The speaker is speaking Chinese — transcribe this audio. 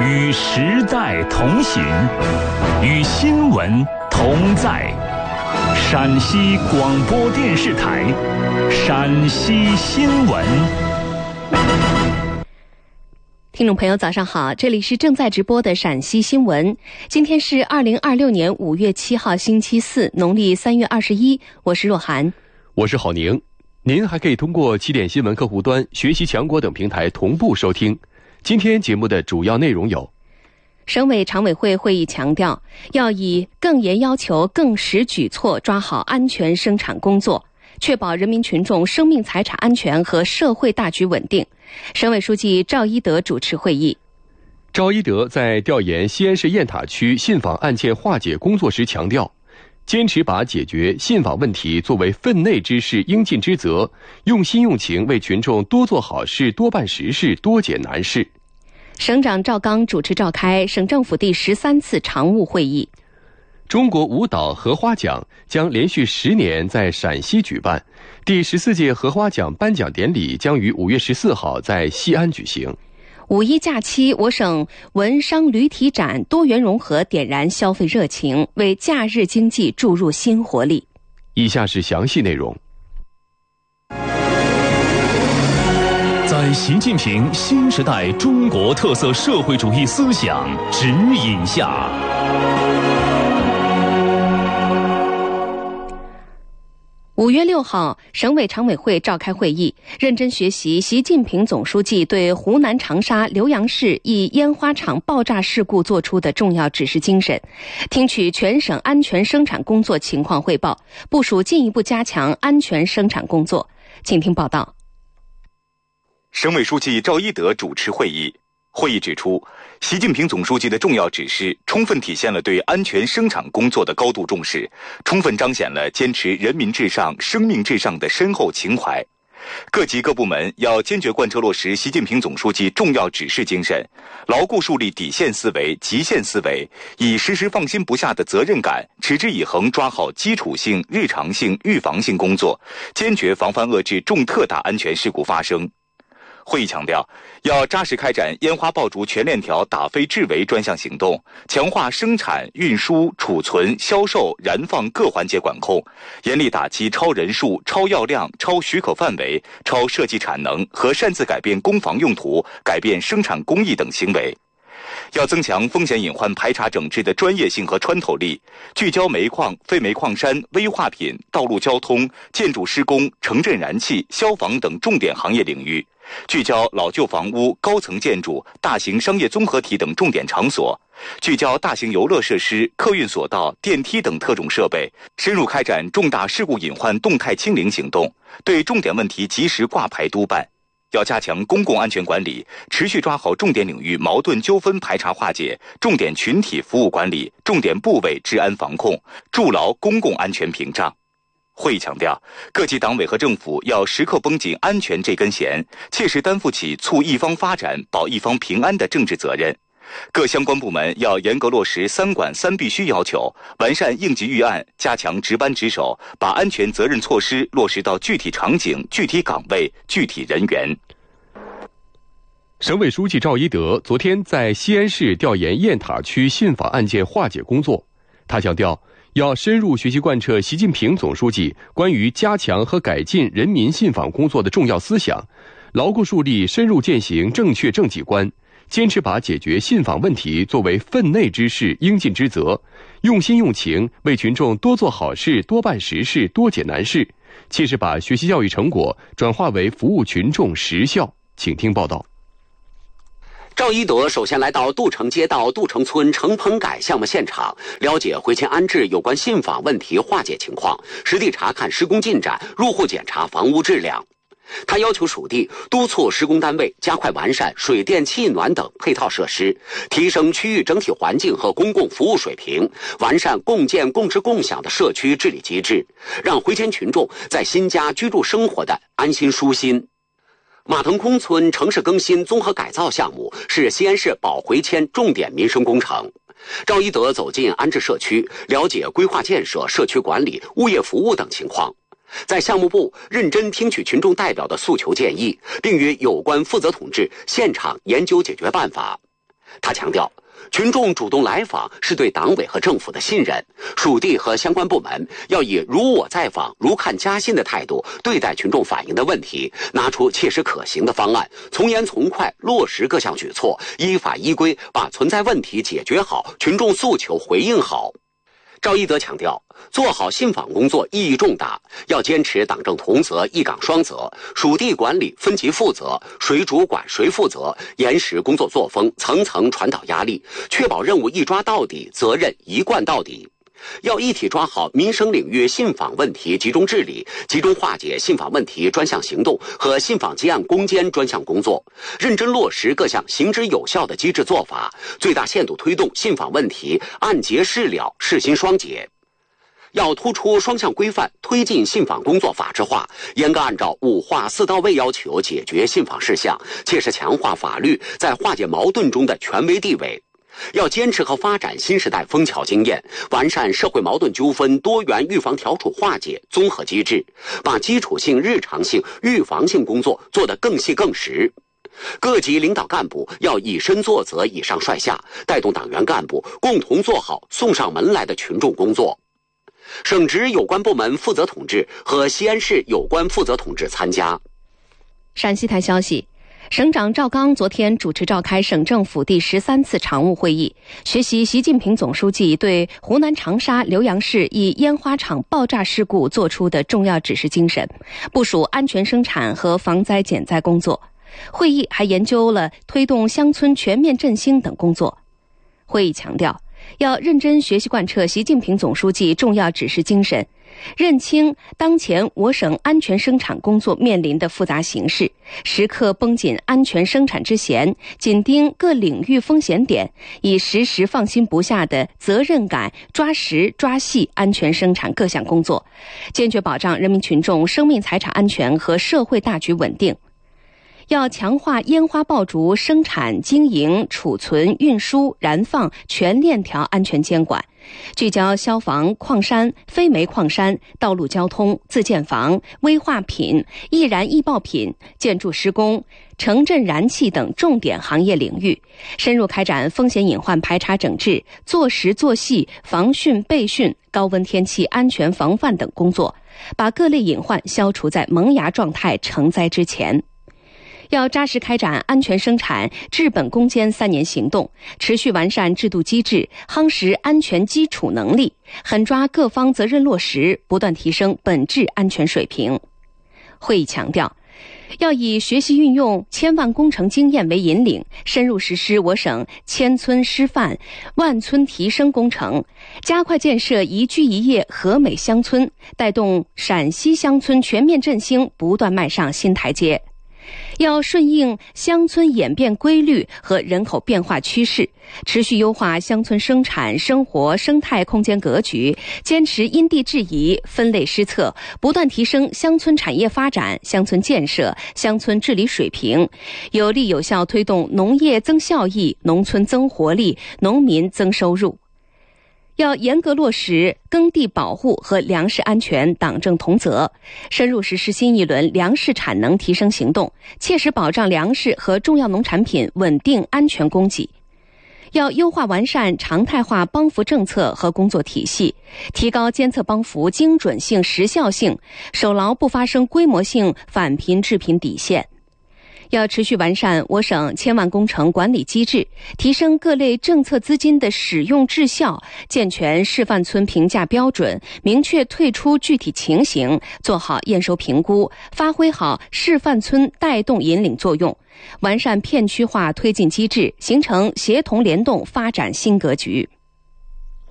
与时代同行，与新闻同在。陕西广播电视台陕西新闻。 听众朋友早上好，这里是正在直播的陕西新闻。今天是2026年5月7号星期四，农历3月21，我是若涵， 我是郝宁。您还可以通过起点新闻客户端、学习强国等平台同步收听。今天节目的主要内容有： 省委常委会会议强调，要以更严要求、更实举措抓好安全生产工作，确保人民群众生命财产安全和社会大局稳定。省委书记赵一德主持会议。 赵一德在调研西安市雁塔区信访案件化解工作时强调，坚持把解决信访问题作为分内之事、应尽之责，用心用情为群众多做好事、多办实事、多解难事。 省长赵刚主持召开省政府第13次常务会议。 中国舞蹈荷花奖将连续10年在陕西举办，第14届荷花奖颁奖典礼将于5月14号在西安举行。 五一假期，我省文商旅体展多元融合点燃消费热情，为假日经济注入新活力。 以下是详细内容。 在习近平新时代中国特色社会主义思想指引下 ，5月6号，省委常委会召开会议，认真学习习近平总书记对湖南长沙浏阳市一烟花厂爆炸事故作出的重要指示精神，听取全省安全生产工作情况汇报，部署进一步加强安全生产工作。请听报道。 省委书记赵一德主持会议。会议指出，习近平总书记的重要指示充分体现了对安全生产工作的高度重视，充分彰显了坚持人民至上、生命至上的深厚情怀。各级各部门要坚决贯彻落实习近平总书记重要指示精神，牢固树立底线思维、极限思维，以时时放心不下的责任感，持之以恒抓好基础性、日常性、预防性工作，坚决防范遏制重特大安全事故发生。会议强调，要扎实开展烟花爆竹全链条打非治为专项行动，强化生产、运输、储存、销售、燃放各环节管控，严厉打击超人数、超药量、超许可范围、超设计产能和擅自改变工房用途、改变生产工艺等行为。要增强风险隐患排查整治的专业性和穿透力，聚焦煤矿、非煤矿山、危化品、道路交通、建筑施工、城镇燃气、消防等重点行业领域，聚焦老旧房屋、高层建筑、大型商业综合体等重点场所，聚焦大型游乐设施、客运索道、电梯等特种设备，深入开展重大事故隐患动态清零行动，对重点问题及时挂牌督办。要加强公共安全管理，持续抓好重点领域矛盾纠纷排查化解、重点群体服务管理、重点部位治安防控，筑牢公共安全屏障。会议强调，各级党委和政府要时刻绷紧安全这根弦，切实担负起促一方发展、保一方平安的政治责任。各相关部门要严格落实3管3必须要求，完善应急预案，加强值班值守，把安全责任措施落实到具体场景、具体岗位、具体人员。 省委书记赵一德昨天在西安市调研雁塔区信访案件化解工作。他强调，要深入学习贯彻习近平总书记关于加强和改进人民信访工作的重要思想，牢固树立深入践行正确政绩观，坚持把解决信访问题作为分内之事、应尽之责，用心用情为群众多做好事、多办实事、多解难事，切实把学习教育成果转化为服务群众实效。请听报道。 赵一德首先来到杜城街道杜城村城棚改项目现场，了解回迁安置有关信访问题化解情况，实地查看施工进展，入户检查房屋质量。他要求属地督促施工单位加快完善水电气暖等配套设施，提升区域整体环境和公共服务水平，完善共建共治共享的社区治理机制，让回迁群众在新家居住生活的安心舒心。马腾空村城市更新综合改造项目是西安市保回迁重点民生工程。赵一德走进安置社区，了解规划建设、社区管理、物业服务等情况。在项目部认真听取群众代表的诉求建议，并与有关负责同志现场研究解决办法。 他强调，群众主动来访是对党委和政府的信任，属地和相关部门要以如我在访、如看家信的态度对待群众反映的问题，拿出切实可行的方案，从严从快落实各项举措，依法依规把存在问题解决好，群众诉求回应好。赵一德强调，做好信访工作意义重大，要坚持党政同责、一岗双责，属地管理分级负责，谁主管谁负责，严实工作作风，层层传导压力，确保任务一抓到底，责任一贯到底。要一体抓好民生领域信访问题集中治理，集中化解信访问题专项行动和信访结案攻坚专项工作，认真落实各项行之有效的机制做法，最大限度推动信访问题按揭事了、事心双解。要突出双向规范，推进信访工作法治化，严格按照5化4到位要求解决信访事项，切实强化法律在化解矛盾中的权威地位。要坚持和发展新时代枫桥经验，完善社会矛盾纠纷多元预防调处化解综合机制，把基础性、日常性、预防性工作做得更细更实。各级领导干部要以身作则，以上率下，带动党员干部共同做好送上门来的群众工作。省直有关部门负责同志和西安市有关负责同志参加。 陕西台消息，省长赵刚昨天主持召开省政府第13次常务会议，学习习近平总书记对湖南长沙浏阳市一烟花厂爆炸事故作出的重要指示精神，部署安全生产和防灾减灾工作。会议还研究了推动乡村全面振兴等工作。会议强调，要认真学习贯彻习近平总书记重要指示精神，认清当前我省安全生产工作面临的复杂形势，时刻绷紧安全生产之弦，紧盯各领域风险点，以时时放心不下的责任感抓实抓细安全生产各项工作，坚决保障人民群众生命财产安全和社会大局稳定。要强化烟花爆竹生产、经营、储存、运输、燃放全链条安全监管，聚焦消防、矿山、非煤矿山、道路交通、自建房、危化品、易燃易爆品、建筑施工、城镇燃气等重点行业领域，深入开展风险隐患排查整治、做实做细防汛备汛、高温天气安全防范等工作，把各类隐患消除在萌芽状态成灾之前。要扎实开展安全生产治本攻坚3年行动，持续完善制度机制，夯实安全基础能力，狠抓各方责任落实，不断提升本质安全水平。会议强调，要以学习运用千万工程经验为引领，深入实施我省千村示范、万村提升工程，加快建设宜居宜业和美乡村，带动陕西乡村全面振兴不断迈上新台阶。要顺应乡村演变规律和人口变化趋势，持续优化乡村生产生活生态空间格局，坚持因地制宜、分类施策，不断提升乡村产业发展、乡村建设、乡村治理水平，有力有效推动农业增效益、农村增活力、农民增收入。要严格落实耕地保护和粮食安全党政同责，深入实施新一轮粮食产能提升行动，切实保障粮食和重要农产品稳定安全供给。要优化完善常态化帮扶政策和工作体系，提高监测帮扶精准性、时效性，守牢不发生规模性返贫致贫底线。要持续完善我省千万工程管理机制，提升各类政策资金的使用质效，健全示范村评价标准，明确退出具体情形，做好验收评估，发挥好示范村带动引领作用，完善片区化推进机制，形成协同联动发展新格局。